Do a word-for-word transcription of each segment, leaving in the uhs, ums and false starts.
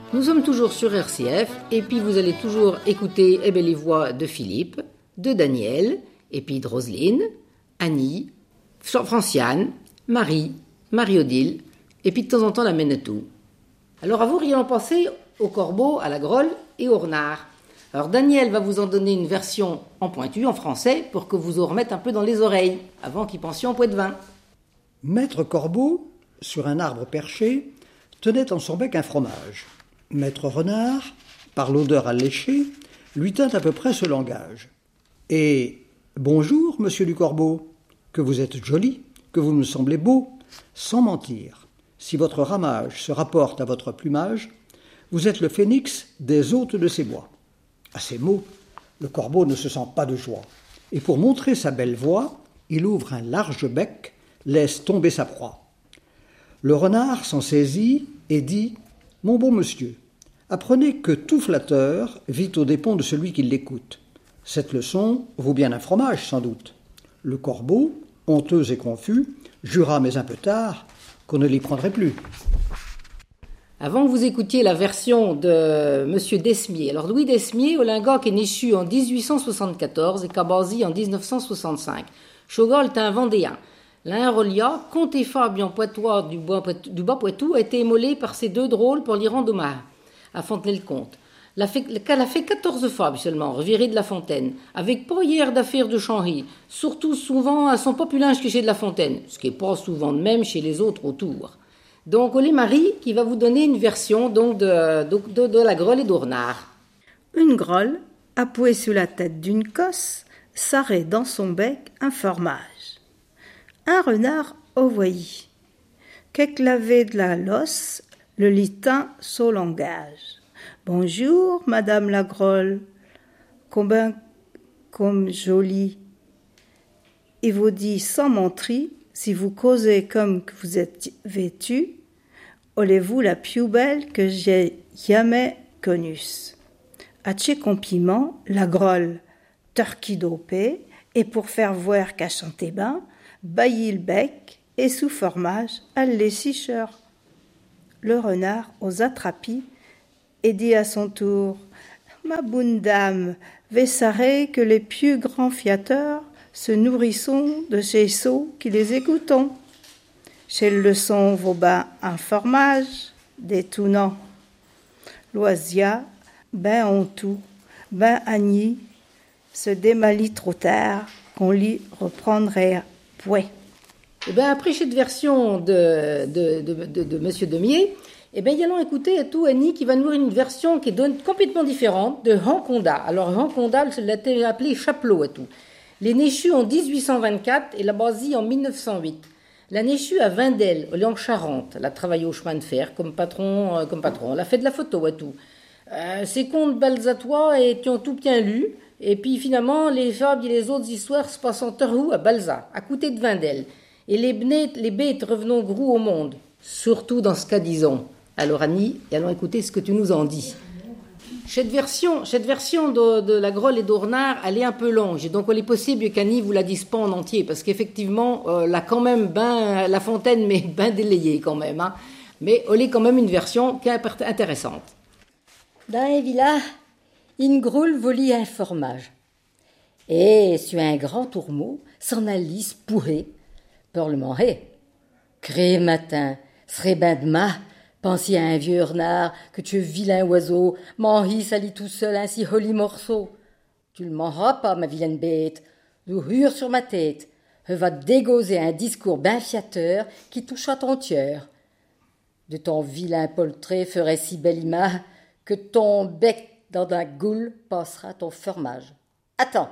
Nous sommes toujours sur R C F et puis vous allez toujours écouter eh bien, les voix de Philippe, de Daniel, et puis de Roselyne, Annie, Franciane, Marie, Marie-Odile, et puis de temps en temps la Menetou. Alors à vous, rien en penser au corbeau, à la grolle et au renard. Alors Daniel va vous en donner une version en pointu, en français, pour que vous en remettez un peu dans les oreilles, avant qu'il pensiez en Poitevin. Maître Corbeau, sur un arbre perché, tenait en son bec un fromage. Maître Renard, par l'odeur alléchée, lui tint à peu près ce langage. « Et bonjour, monsieur du Corbeau, que vous êtes joli, que vous me semblez beau, sans mentir. Si votre ramage se rapporte à votre plumage, vous êtes le phénix des hôtes de ces bois. » À ces mots, le corbeau ne se sent pas de joie. Et pour montrer sa belle voix, il ouvre un large bec, laisse tomber sa proie. Le renard s'en saisit et dit « Mon bon monsieur, apprenez que tout flatteur vit aux dépens de celui qui l'écoute. Cette leçon vaut bien un fromage, sans doute. » Le corbeau, honteux et confus, jura, mais un peu tard, qu'on ne l'y prendrait plus. Avant que vous écoutiez la version de Monsieur Desmier. Alors Louis Desmier, Olingoc est néchu en dix-huit cent soixante-quatorze et Cabazy en dix-neuf cent soixante-cinq. Chogol est un Vendéen. L'un Rolia, comte et Fabien Poitois du, du Bas-Poitou, a été émolé par ces deux drôles pour l'y rendre hommage à Fontenay-le-Comte. Elle a fait quatorze fables seulement, revirée de La Fontaine, avec pas hier d'affaires de chanry, surtout souvent à son populinge que chez de La Fontaine, ce qui n'est pas souvent de même chez les autres autour. Donc, Olé Marie qui va vous donner une version donc, de, de, de, de la grolle et d'Ornard. Une grolle, appuyée sur la tête d'une cosse, sarrait dans son bec un fromage. Un renard au voyy, qu'éclavé de la losse, le litin son langage. Bonjour, madame la grolle, combien comme jolie. Il vous dit sans menterie, si vous causez comme que vous êtes vêtu, olez-vous la plus belle que j'ai jamais connue. À ces compliments, la grolle, turki dopée, et pour faire voir qu'à chanter ben, baillit le bec, et sous formage, elle les sicheur. Le renard aux attrapis, et dit à son tour, ma bonne dame, vessarez que les plus grands fiateurs se nourrissons de ces sots qui les écoutons. Chez le son vos bains un formage, détournant. Loisia, ben en tout, ben Agny, se démalit trop tard, qu'on l'y reprendrait pouet. Et bien après cette version de, de, de, de, de Monsieur Demier, eh bien, allons écouter tout Annie qui va nous donner une version qui est complètement différente de Ranconda. Alors, Ranconda, l'a été appelé Chapelot et tout. Les Néchus en dix-huit cent vingt-quatre et la Basie en mille neuf cent huit. La Néchue à Vindel, en Charente, elle a travaillé au chemin de fer comme patron, euh, comme patron. Elle a fait de la photo et tout. Euh, ses contes balsatois et qui ont tout bien lu. Et puis finalement, les fables et les autres histoires se passent en Terrou à Balza, à côté de Vindel. Et les, bnets, les bêtes revenons gros au monde, surtout dans ce cas disons. Alors Annie, allons écouter ce que tu nous en dis. Cette version, cette version de, de la grolle et d'Ornard, elle est un peu longue. Donc il est possible qu'Annie vous la dise pas en entier, parce qu'effectivement, euh, elle a quand même ben La Fontaine, mais ben délayée quand même. Hein. Mais elle est quand même une version qui est intéressante. Dans un village, une groule volit un fromage. Et sur un grand tourmeau, s'en alisse pourré, pour le manger. Cré matin, serait ben demain, pensez à un vieux renard, que tu es vilain oiseau, m'en sali tout seul un si joli morceau. Tu le mangeras pas, ma vilaine bête, nous hurle sur ma tête. Je va te dégoser un discours ben fiateur qui touchera ton cœur. De ton vilain poltré ferait si belle image que ton bec dans un goule passera ton fromage. Attends.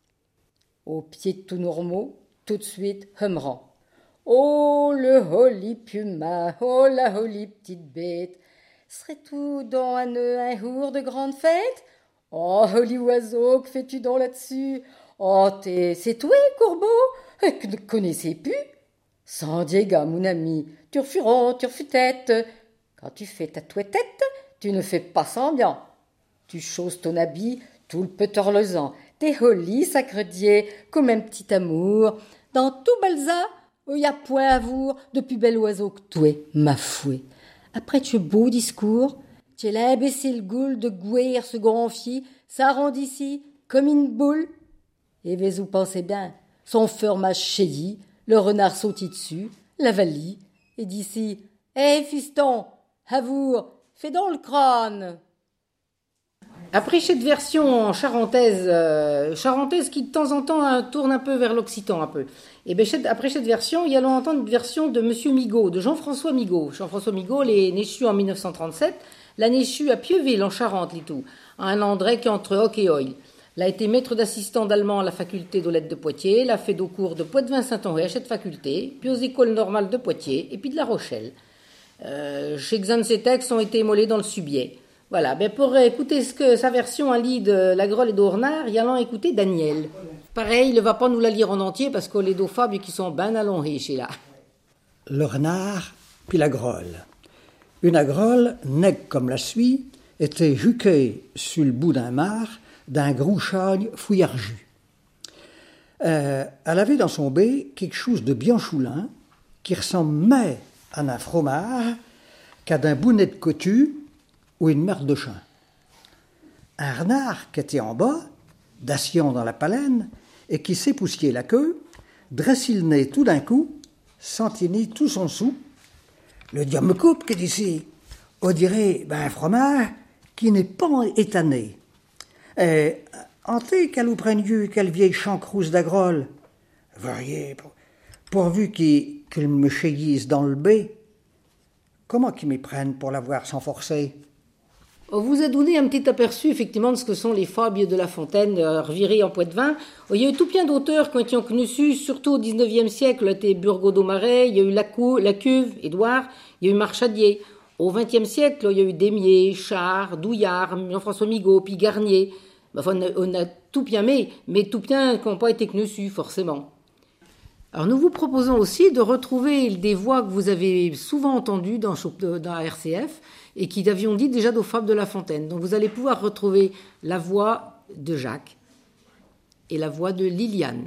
Au pied de tout normaux, tout de suite, je me rends. Oh, le joli puma, oh, la jolie petite bête, serait tout dans un, un jour de grande fête? Oh, joli oiseau, que fais-tu donc là-dessus? Oh, t'es, c'est toi, Courbeau, que ne connaissez plus? Sans Diego, mon ami, tu refuron, tu refus-tête. Quand tu fais ta touetette, tu ne fais pas semblant. Tu chausses ton habit, tout le peu torlesant. T'es joli, sacredier, comme un petit amour. Dans tout Balza, il y a point à vous de plus bel oiseau que toi, ma fouée. Après tu beau discours, Tu l'as imbécile goule de gouer ce gonfier, ça rend ici comme une boule. Et vous pensez bien, son fromage chéli, le renard sautit dessus, la valie, et d'ici, hé hey, fiston, avour, fais donc le crâne. Après cette version en charentaise, euh, charentaise qui de temps en temps hein, tourne un peu vers l'occitan un peu. Et ben après cette version, il y a entendre une version de Monsieur Migaud, de Jean-François Migaud. Jean-François Migaud, il est néchu en mille neuf cent trente-sept, l'a néchu à Pieuville en Charente, les tout, à un endroit qui est entre Hoc et Oil. Il a été maître d'assistant d'allemand à la faculté d'Olette de Poitiers, il a fait des cours de Poitevin-Saint-Henri à cette faculté, puis aux écoles normales de Poitiers et puis de La Rochelle. Euh, chez Xan, ses textes ont été émolés dans le Subiet. Voilà, ben pour écouter ce que sa version à lit de La Grolle et d'Ornard, y allant écouter Daniel. Pareil, il ne va pas nous la lire en entier parce qu'on les deux fables qui sont ben allongés chez là. Le renard, puis la grolle. Une grolle, nègre comme la suie, était juquée sur le bout d'un mare d'un gros chagne fouillardu. Euh, elle avait dans son bec quelque chose de bien choulin qui ressemble mais à un fromage qu'à d'un bounet de cotu ou une merde de chien. Un renard qui était en bas, d'assiant dans la palène, et qui s'époussiait la queue, dressait le nez tout d'un coup, sentinait tout son sou. Le diable me coupe, qu'est d'ici. On dirait ben, un fromage qui n'est pas étané. Et, hanté qu'elle ou prenne Dieu, quelle vieille chancrousse d'agrolle. Voyez, pour, pourvu qu'il, qu'il me chéguisse dans le bec, comment qu'ils m'y prennent pour l'avoir sans forcer? On vous a donné un petit aperçu, effectivement, de ce que sont les fables de La Fontaine, euh, revirées en Poitevin. Il y a eu tout plein d'auteurs qui ont connu, surtout au dix-neuvième siècle, il y a eu Burgot d'Aumarais, il y a eu Lacou, Lacuve, Édouard, il y a eu Marchadier. Au vingtième siècle, il y a eu Démier, Char, Douillard, Jean-François Migaud, puis Garnier. Enfin, on a, on a tout bien mais, mais tout bien qui n'ont pas été connu, forcément. Alors, nous vous proposons aussi de retrouver des voix que vous avez souvent entendues dans, dans la R C F, et qui avions dit déjà aux fables de La Fontaine. Donc vous allez pouvoir retrouver la voix de Jacques et la voix de Liliane.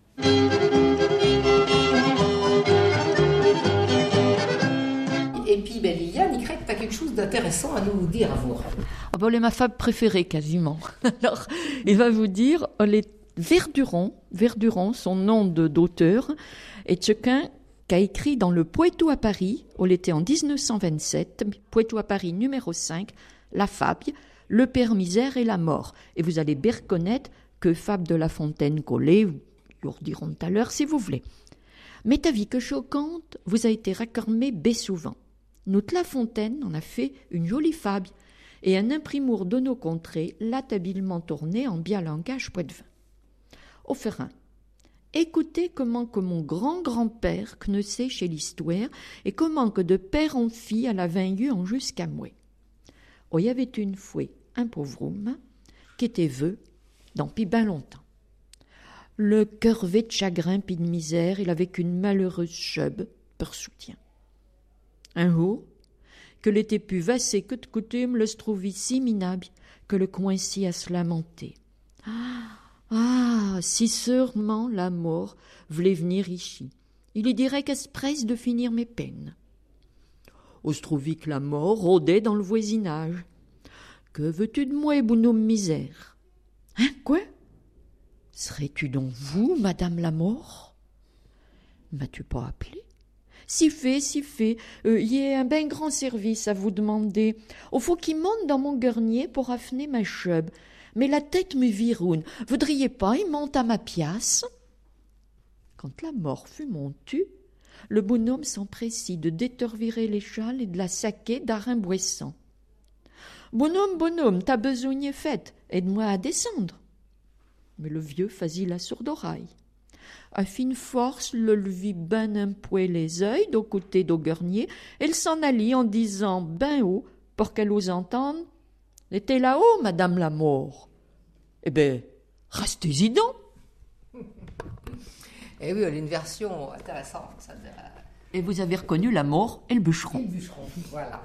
Et puis ben, Liliane, il crée que tu as quelque chose d'intéressant à nous dire à vous. Ah ben, elle est ma fable préférée quasiment. Alors, il va vous dire, elle est Verduron, Verduron, son nom de, d'auteur, est quelqu'un qui a écrit dans le Poitou à Paris, où il était en dix-neuf cent vingt-sept, Poitou à Paris numéro cinq, la fable, le père misère et la mort. Et vous allez bien reconnaître que fable de La Fontaine collée, vous le dirons tout à l'heure si vous voulez. Mais ta vie que choquante vous a été raccordée bé souvent. Nous, La Fontaine en a fait une jolie fable, et un imprimour de nos contrées l'a habilement tournée en bien langage poitevin. Au ferin. Écoutez comment que mon grand-grand-père connaissait chez l'histoire et comment que de père en fille elle a vaincu en jusqu'à moi. Oh, il y avait une fois un pauvre homme qui était vœu depuis ben longtemps. Le cœurvé de chagrin pis de misère, il avait qu'une malheureuse chebe pour soutien. Un jour, que l'était plus vassé que de coutume, le se trouvait si minable que le coinci à se lamenter. Ah! Ah, si sûrement la mort voulait venir ici, il y dirait qu'elle se presse de finir mes peines. On se trouvait que la mort rôdait dans le voisinage. Que veux-tu de moi, bonhomme misère? Hein, quoi? Serais-tu donc vous, madame la mort? M'as-tu pas appelé? Si fait, si fait, euh, y a un ben grand service à vous demander. Il faut qu'il monte dans mon grenier pour affiner ma chebe. Mais la tête me viroune. Voudriez pas y monte à ma pièce? Quand la mort fut montue, le bonhomme s'empressit de détervirer les châles et de la saquer d'arin boissant. Bonhomme, bonhomme, ta besogne est faite, aide-moi à descendre. Mais le vieux faisait la sourde oreille. À fine force, le lui ben un poil les yeux d'au côté d'Augernier, elle s'en allit en disant ben haut, pour qu'elle ose entendre. Était là-haut, madame la mort. Eh ben, restez-y donc. Eh oui, elle a une version intéressante. Ça de... Et vous avez reconnu la mort et le bûcheron. Et le bûcheron, voilà.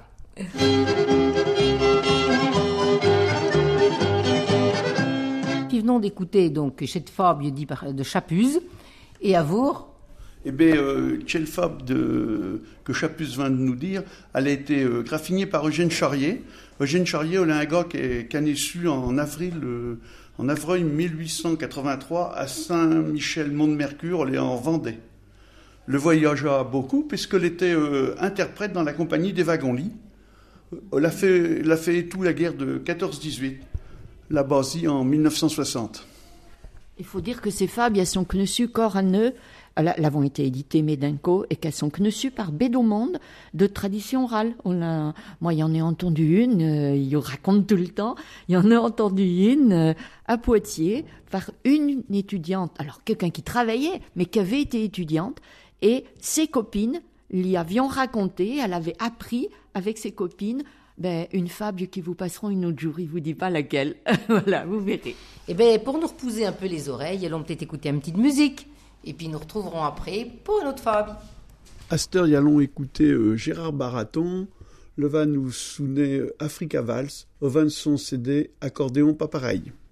Nous venons d'écouter donc cette fable de Chapuz et à vous. Eh bien, euh, quelle fable de, que Chapus vient de nous dire, elle a été euh, graffinée par Eugène Charrier. Eugène Charrier, il a un gars qui est, qui est né su en avril, euh, en avril mille huit cent quatre-vingt-trois à Saint-Michel-Mont-de-Mercure, et en Vendée. Le voyagea beaucoup puisqu'elle était euh, interprète dans la compagnie des wagons-lits. Elle a fait, elle a fait tout la guerre de quatorze dix-huit, la Basie en mille neuf cent soixante. Il faut dire que ces fables, elles sont connues corps à nœud. Elles avons été éditées Médinco et qu'elles sont connues par Bédomonde de tradition orale. On a, moi, il y en a entendu une, euh, il raconte tout le temps. Il y en a entendu une euh, à Poitiers par une étudiante, alors quelqu'un qui travaillait, mais qui avait été étudiante, et ses copines lui avions raconté, elle avait appris avec ses copines ben, une fable qui vous passeront une autre jour, il vous dit pas laquelle. Voilà, vous verrez. Eh bien, pour nous reposer un peu les oreilles, allons peut-être écouter une petite musique. Et puis nous retrouverons après pour une autre fable. À cette heure, y allons écouter euh, Gérard Baraton, le va nous sonner euh, Africa Vals, au van son C D Accordéon pas pareil.